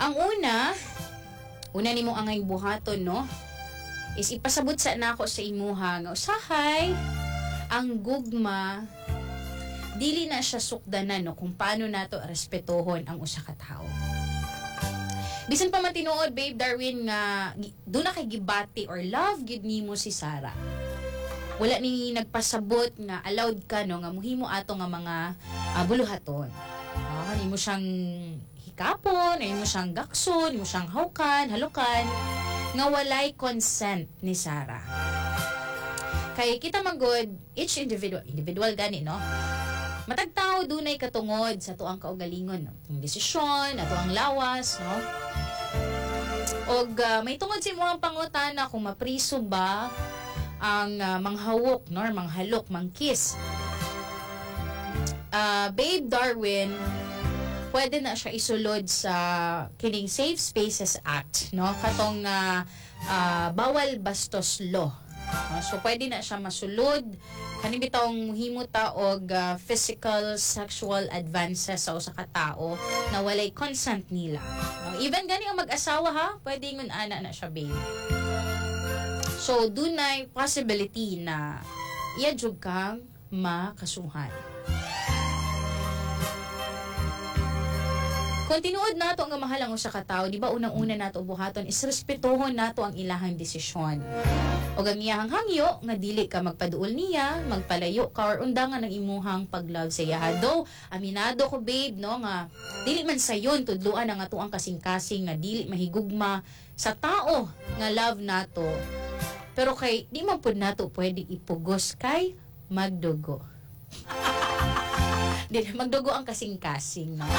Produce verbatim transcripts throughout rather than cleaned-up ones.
Ang una, una nimo angay buhaton, no? Is ipasabot sa nako sa imuha nga usahay ang gugma dili na siya sukdanan, no, kung paano nato respetohon ang usa ka tawo. Bisan pa man tinuod, babe Darwin, nga do na kay gibati or love gid nimo si Sarah. Wala ni nagpasabot nga allowed ka, no, nga muhimo ato nga mga uh, buluhaton. Ah, nimo siyang hikapon, nimo siyang gakson, nimo siyang hawkan, halukan, nga walay consent ni Sarah. Kay kita magod each individual, individual gani, no? Matag tao dunay katungod sa tuang kaugalingon, no? Ang desisyon, ato ang lawas, no? Og uh, may tungod si mo ang pangutana kung mapriso ba ang uh, manghawok, no, manghalok, mangkiss. Uh, Babe Darwin, pwede na siya isulod sa kining Safe Spaces Act, no? Katong uh, uh, bawal bastos law. Uh, so pwede na siya masulod kani bitong himuta og uh, physical sexual advances sa usa ka tawo na walay consent nila. No? Even gani ang mag-asawa, ha, pwede ngun ana na siya, babe. So, dunay possibility na iyadjog kang makasuhan. Kung tinuod nato ang mahal ang usa ka tawo, di ba unang-una nato buhaton is respetohon nato ang ilahang desisyon. O ang iyahang hangyo nga dili ka magpaduol niya, magpalayo ka or undangan ang imuhang pag-love sa iya. Though, aminado ko, babe, no, nga dili man sayon tudluan ang ato ang kasing-kasing nga dili mahigugma sa tao nga love nato. Pero kay, di man pud nato pwede ipugos kay magdugo. Di, magdugo ang kasing-kasing, no?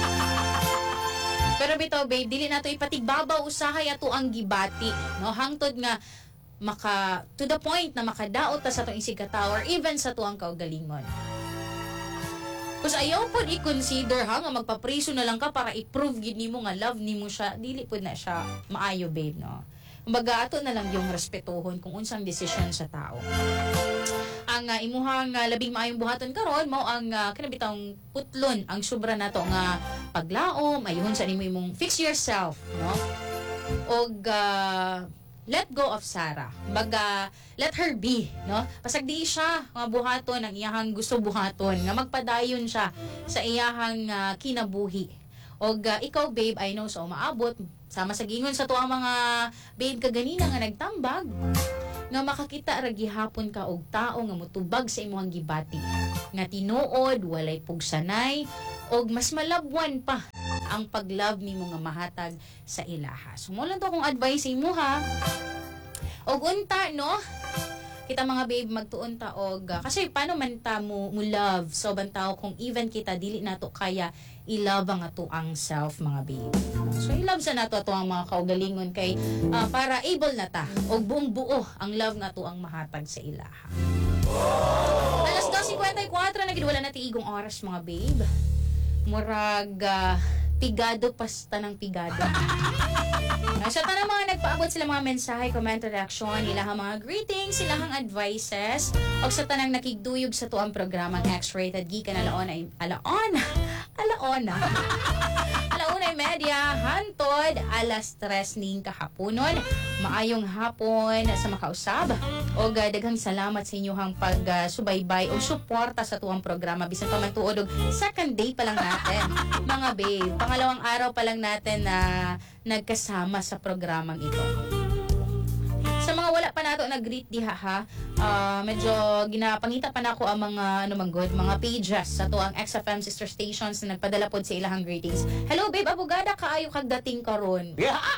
Pero bitaw, babe, dili nato ipatigbabaw usahay ato ang gibati, no? Hangtod nga, maka, to the point na makadaot ta sa itong isigataw or even sa tuang kaugalingon. Kus ayaw po i-consider, ha, nga magpapriso na lang ka para i-prove gid nimo nga love nimo siya, dili po na siya maayo, babe, no? Kumbaga, ato na lang yung respetohon kung unsang desisyon sa tao. Ang uh, imuhang uh, labing maayong buhaton karon mao ang uh, kanabitang putlon ang sobra nato nga paglaom, ayun sa nimo imong fix yourself, no? Og uh, let go of Sarah. Baga, let her be, no? Pasag di siya nga buhaton ang iyahang gusto buhaton, nga magpadayon siya sa iyahang uh, kinabuhi. Og uh, ikaw, babe, I know, so maabot sama sa gingon sa tuang mga babe kaganina nga nagtambag nga makakita ra gihapon ka og tao nga motubag sa imong gibati, nga tinuod, walay pugsanay, og mas malabwan pa ang pag-love nimo nga mahatag sa ilaha. So mo lang to akong advice sa imo, ha. Og unta, no, kita mga babe magtuon ta og uh, kasi paano man ta mo, mo love so bantaw kung even kita dili nato kaya i-love ang ato ang self, mga babe. So i-love sa nato ato ang mga kaugalingon kay uh, para able na ta og buong buo ang love nato ang mahatag sa ilaha. Oh! Alas dos singkwenta-y-kwatro na gid wala na tiigong oras, mga babe. Murag uh, pigado pasta ng pigado. Sa tanang mga nagpaabot sila mga mensahe, comment, reaction, ilahang mga greetings, ilahang advices, o sa tanang nakigduyog sa tuang programang X-Rated Gikan alaon ay alaon, alaon na. Alaon ay media, hantod, alas tres ning kahaponon. Maayong hapon sa makausab. O daghang salamat sa inyong pagsubaybay uh, o suporta sa tuang programa. Bisan pa man tuod og second day pa lang natin, mga babe. Pangalawang araw pa lang natin na uh, nagkasama sa programang ito. Sa mga wala pa nato nag-greet diha, ha, uh, medyo ginapangita pa nako ang mga ano man good, mga pages sa tuang X F M sister stations na nagpadala pod sa ilahang greetings. Hello, babe, abogada kaayo kag dating karon.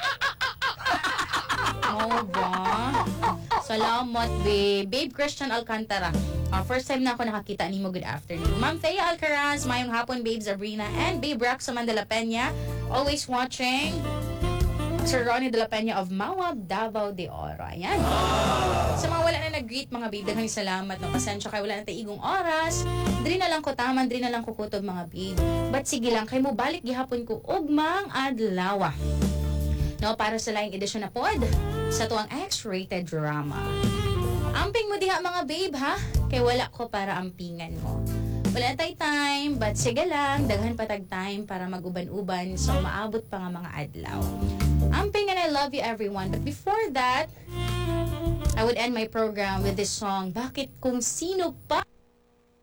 Oh, ba? Salamat, babe. Babe Christian Alcantara. Uh, first time na ako nakakita nimo. Good afternoon. Ma'am Thea Alcaraz, mayong hapon, babe Sabrina, and babe Rax Saman de la Peña. Always watching. Sir Ronnie de la Peña of Mawab, Davao de Oro. Ayan. Sa mga wala na nag-greet, mga babe, daghang salamat. No? Pasensya kay wala na taigong oras. Diri na lang ko taman, diri na lang ko kutob, mga babe. But sige lang, kay mo balik gihapon ko ugmang adlawa. No, para sa laing edisyon na pod sa tuwang X-Rated Drama. Amping mo diha, mga babe, ha? Kay wala ko para ampingan mo. Wala tay time, but sige lang, daghan patag time para mag-uban-uban so maabot pa nga mga adlaw. Amping and I love you everyone. But before that, I would end my program with this song, Bakit Kung Sino Pa